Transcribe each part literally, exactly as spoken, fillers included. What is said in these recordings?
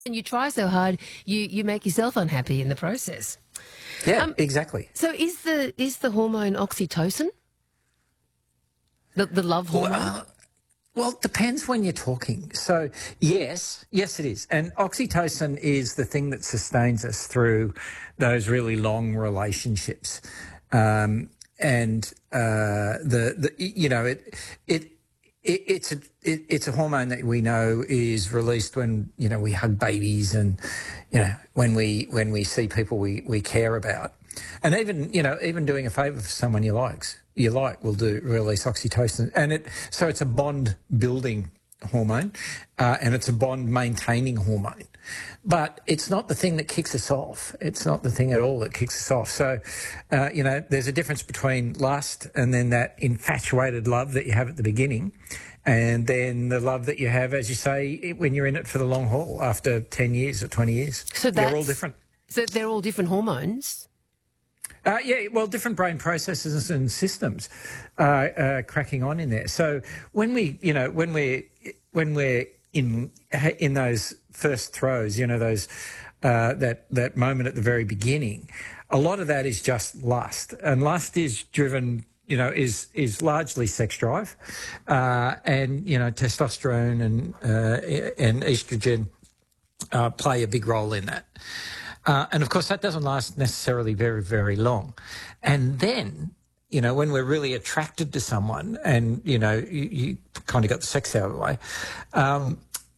And you try so hard, you you make yourself unhappy in the process. Yeah, Um, exactly. so is the is the hormone oxytocin the the love Well, hormone? uh, well, it depends when you're talking. So, yes, yes, it is. And oxytocin is the thing that sustains us through those really long relationships. Um, and uh, the, the, you know, it, it, it it's a it, it's a hormone that we know is released when you know we hug babies and you know when we when we see people we, we care about, and even you know even doing a favour for someone you likes you like will do release oxytocin, and it so it's a bond building hormone, uh, and it's a bond maintaining hormone, but it's not the thing that kicks us off. It's not the thing at all that kicks us off. So, uh, you know, there's a difference between lust and then that infatuated love that you have at the beginning, and then the love that you have, as you say, when you're in it for the long haul after ten years or twenty years. So They're all that's different. so they're all different hormones. Uh, yeah, well, different brain processes and systems uh, uh, cracking on in there. So when we, you know, when we're when we're in in those first throes, you know, those uh, that that moment at the very beginning, a lot of that is just lust, and lust is driven, you know, is is largely sex drive, uh, and you know, testosterone and uh, and estrogen uh, play a big role in that. Uh, and of course, that doesn't last necessarily very, very long. And then, you know, when we're really attracted to someone and, you know, you, you kind of got the sex out of the way, um,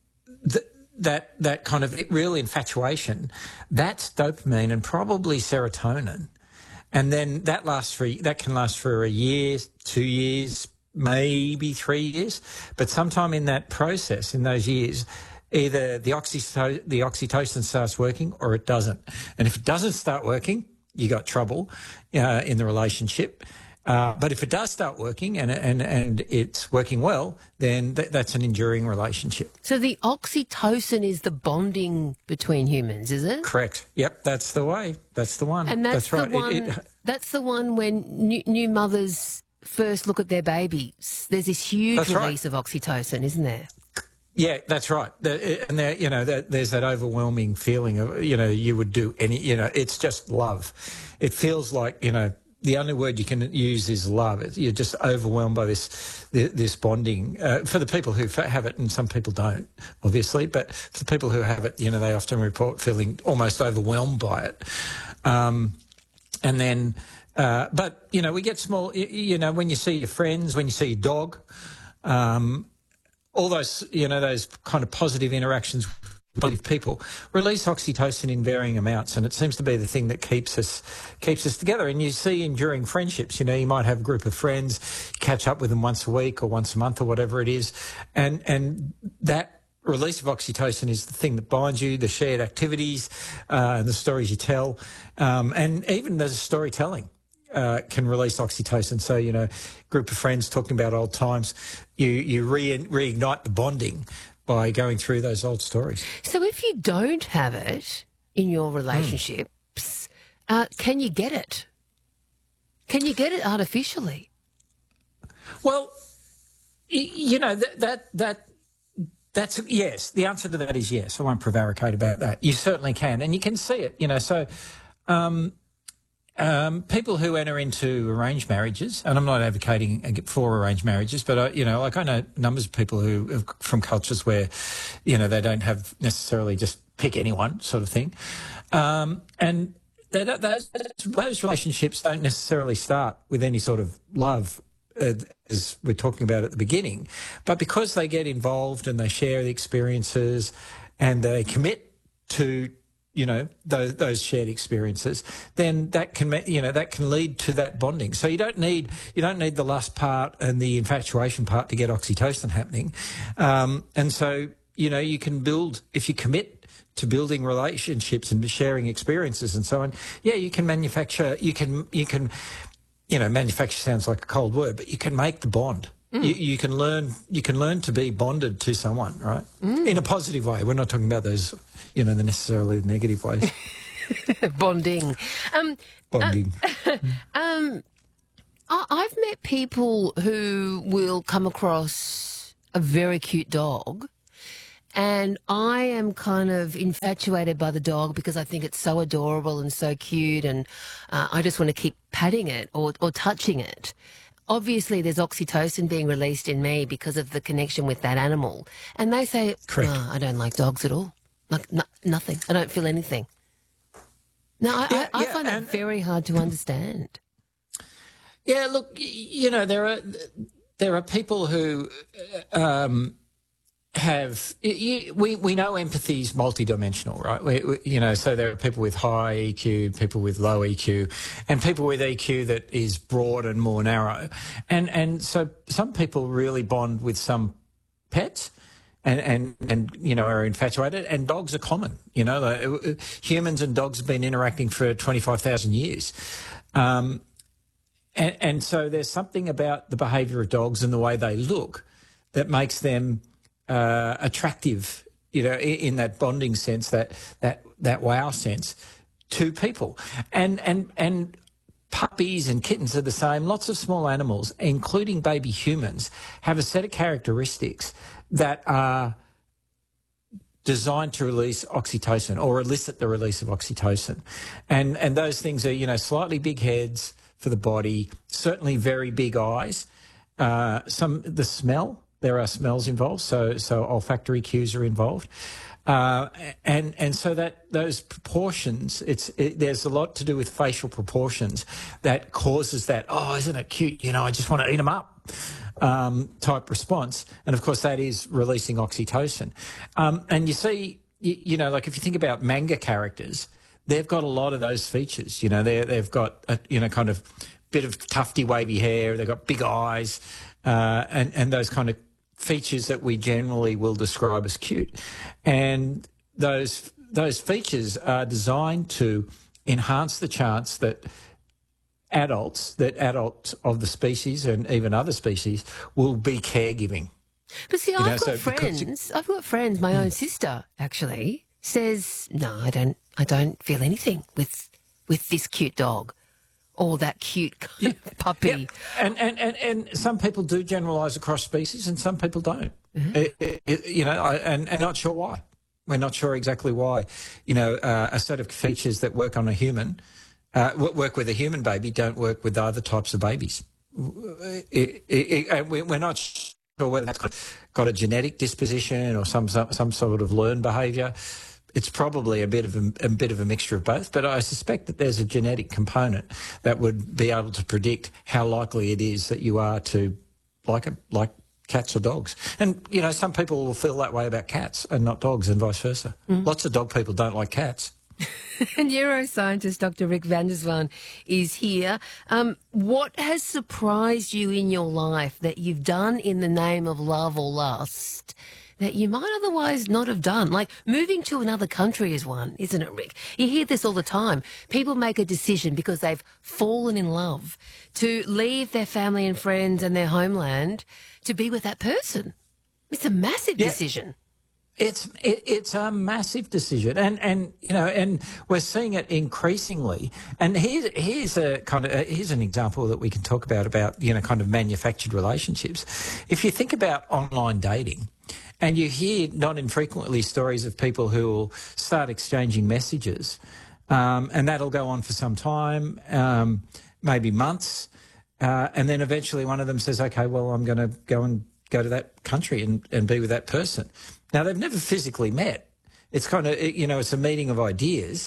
th- that, that kind of real infatuation, that's dopamine and probably serotonin. And then that lasts for, that can last for a year, two years, maybe three years. But sometime in that process, in those years, either the, oxyto- the oxytocin starts working or it doesn't. And if it doesn't start working, you got trouble uh, in the relationship. Uh, but if it does start working and and and it's working well, then th- that's an enduring relationship. So the oxytocin is the bonding between humans, is it? Correct. Yep, that's the way. That's the one. And that's, that's right. the one. It, it, that's the one when new, new mothers first look at their babies. There's this huge release right. of oxytocin, isn't there? Yeah, that's right. And there, you know, there's that overwhelming feeling of, you know, you would do any, you know, it's just love. It feels like, you know, the only word you can use is love. You're just overwhelmed by this this bonding. Uh, for the people who have it, and some people don't, obviously, but for the people who have it, you know, they often report feeling almost overwhelmed by it. Um, and then, uh, but, you know, we get small, you, you know, when you see your friends, when you see your dog, um, all those, you know, those kind of positive interactions with people release oxytocin in varying amounts, and it seems to be the thing that keeps us keeps us together. And you see enduring friendships, you know, you might have a group of friends, catch up with them once a week or once a month or whatever it is, and and that release of oxytocin is the thing that binds you, the shared activities, uh, and the stories you tell, um, and even the storytelling. Uh, can release oxytocin. So, you know, group of friends talking about old times, you, you re- reignite the bonding by going through those old stories. So if you don't have it in your relationships, mm. uh, can you get it? Can you get it artificially? Well, you know, that, that, that, that's, yes, the answer to that is yes. I won't prevaricate about that. You certainly can. And you can see it, you know, so, um, Um, people who enter into arranged marriages, and I'm not advocating for arranged marriages, but I, you know, like I know numbers of people who have from cultures where, you know, they don't have necessarily just pick anyone sort of thing, um, and they, those those relationships don't necessarily start with any sort of love, uh, as we're talking about at the beginning, but because they get involved and they share the experiences, and they commit to, you know, those, those shared experiences, then that can, you know, that can lead to that bonding. So you don't need, you don't need the lust part and the infatuation part to get oxytocin happening. Um, and so, you know, you can build, if you commit to building relationships and sharing experiences and so on, yeah, you can manufacture, you can, you can, you know, manufacture sounds like a cold word, but you can make the bond. Mm. You, you can learn, you can learn to be bonded to someone, right? Mm. In a positive way. We're not talking about those, you know, the necessarily negative ways. Bonding. Um, Bonding. Uh, um, I- I've met people who will come across a very cute dog And I am kind of infatuated by the dog because I think it's so adorable and so cute, and uh, I just want to keep patting it or, or touching it. Obviously, there's oxytocin being released in me because of the connection with that animal. And they say, Correct. "Oh, I don't like dogs at all. Like, no, nothing. I don't feel anything." No, I, Yeah, I, I yeah, find that and- very hard to understand. Yeah, look, y- you know, there are there are people who um, have y- y- we we know empathy is multidimensional, right? We, we, you know, so there are people with high E Q, people with low E Q, and people with E Q that is broad and more narrow, and and so some people really bond with some pets. And, and, and, you know, are infatuated, and dogs are common. You know, like, humans and dogs have been interacting for twenty-five thousand years. Um, and, and so there's something about the behaviour of dogs and the way they look that makes them uh, attractive, you know, in, in that bonding sense, that, that, that wow sense to people. And, and, and puppies and kittens are the same. Lots of small animals, including baby humans, have a set of characteristics that are designed to release oxytocin or elicit the release of oxytocin. And and those things are, you know, slightly big heads for the body, certainly very big eyes, uh, some the smell, there are smells involved, so so olfactory cues are involved. Uh, and and so that those proportions, it's it, there's a lot to do with facial proportions that causes that, oh, isn't it cute? You know, I just want to eat them up. Um, type response. And of course, that is releasing oxytocin. Um, and you see, you, you know, like if you think about manga characters, they've got a lot of those features. You know, they they've got, a, you know, kind of bit of tufty, wavy hair. They've got big eyes uh, and, and those kind of features that we generally will describe as cute. And those those features are designed to enhance the chance that adults, that adults of the species and even other species will be caregiving. But see, You I've know, got so because friends. I've got friends. My own sister actually says, "No, I don't. I don't feel anything with with this cute dog, or that cute kind of puppy." Yeah. And, and, and, and some people do generalise across species and some people don't. It- it- it- you know, I, and, and not sure why. We're not sure exactly why. You know, uh, a set of features that work on a human, uh, w- work with a human baby, don't work with other types of babies. It, it, it, and we- we're not sure whether that's got, got a genetic disposition or some, some some sort of learned behaviour. It's probably a bit of a, a bit of a mixture of both, but I suspect that there's a genetic component that would be able to predict how likely it is that you are to like a, like cats or dogs. And you know, some people will feel that way about cats and not dogs, and vice versa. Mm. Lots of dog people don't like cats. Neuroscientist Doctor Rick van der Zwaan is here. Um, what has surprised you in your life that you've done in the name of love or lust that you might otherwise not have done? Like moving to another country is one, isn't it, Rick? You hear this all the time. People make a decision because they've fallen in love to leave their family and friends and their homeland to be with that person. It's a massive Yeah. decision. It's it, it's a massive decision, and and you know, and we're seeing it increasingly. And here's here's a kind of uh, here's an example that we can talk about about you know kind of manufactured relationships. If you think about online dating, and you hear not infrequently stories of people who will start exchanging messages, um, and that'll go on for some time, um, maybe months, uh, and then eventually one of them says, "Okay, well, I'm going to go and go to that country and, and be with that person." Now, they've never physically met. It's kind of, you know, it's a meeting of ideas,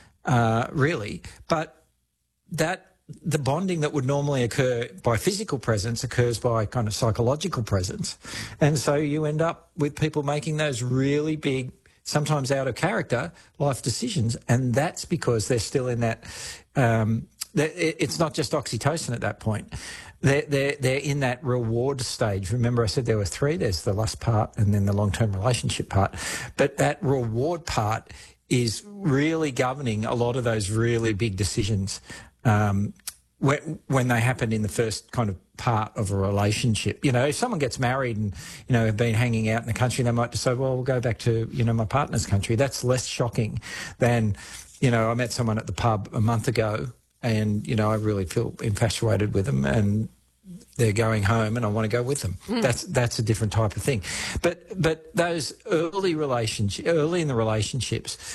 uh, really. But that the bonding that would normally occur by physical presence occurs by kind of psychological presence. And so you end up with people making those really big, sometimes out of character, life decisions. And that's because they're still in that, um, it's not just oxytocin at that point. They're, they're, they're in that reward stage. Remember I said there were three. There's the lust part and then the long-term relationship part. But that reward part is really governing a lot of those really big decisions um, when, when they happen in the first kind of part of a relationship. You know, if someone gets married and, you know, have been hanging out in the country, they might decide, well, we'll go back to, you know, my partner's country. That's less shocking than, you know, I met someone at the pub a month ago and, you know, I really feel infatuated with them and they're going home and I want to go with them. Mm. That's that's a different type of thing. But but those early relationships, early in the relationships,